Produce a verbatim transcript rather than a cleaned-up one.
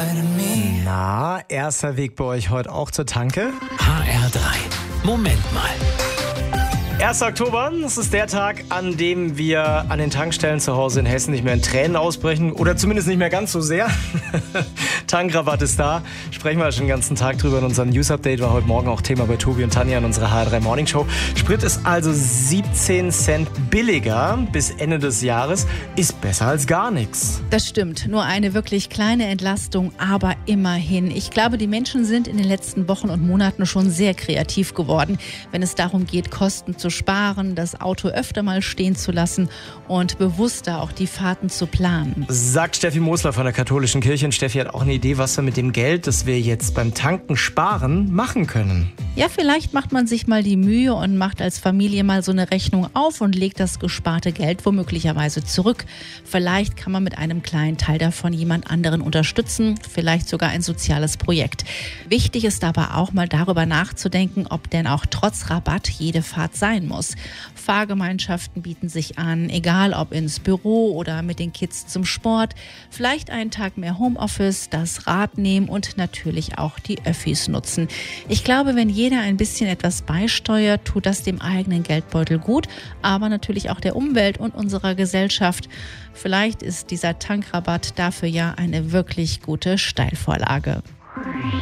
Na, erster Weg bei euch heute auch zur Tanke? H R drei. Moment mal. erster Oktober, das ist der Tag, an dem wir an den Tankstellen zu Hause in Hessen nicht mehr in Tränen ausbrechen oder zumindest nicht mehr ganz so sehr. Tankrabatt ist da, sprechen wir schon den ganzen Tag drüber in unserem News-Update, war heute Morgen auch Thema bei Tobi und Tanja in unserer H R drei Morning Show. Sprit ist also siebzehn Cent billiger bis Ende des Jahres, ist besser als gar nichts. Das stimmt, nur eine wirklich kleine Entlastung, aber immerhin. Ich glaube, die Menschen sind in den letzten Wochen und Monaten schon sehr kreativ geworden, wenn es darum geht, Kosten zu sparen, das Auto öfter mal stehen zu lassen und bewusster auch die Fahrten zu planen. Sagt Steffi Mosler von der katholischen Kirche. Und Steffi hat auch eine Idee, was wir mit dem Geld, das wir jetzt beim Tanken sparen, machen können. Ja, vielleicht macht man sich mal die Mühe und macht als Familie mal so eine Rechnung auf und legt das gesparte Geld womöglicherweise zurück. Vielleicht kann man mit einem kleinen Teil davon jemand anderen unterstützen, vielleicht sogar ein soziales Projekt. Wichtig ist aber auch mal darüber nachzudenken, ob denn auch trotz Rabatt jede Fahrt sein muss. Fahrgemeinschaften bieten sich an, egal ob ins Büro oder mit den Kids zum Sport. Vielleicht einen Tag mehr Homeoffice, das Rad nehmen und natürlich auch die Öffis nutzen. Ich glaube, wenn jeder ein bisschen etwas beisteuert, tut das dem eigenen Geldbeutel gut, aber natürlich auch der Umwelt und unserer Gesellschaft. Vielleicht ist dieser Tankrabatt dafür ja eine wirklich gute Steilvorlage.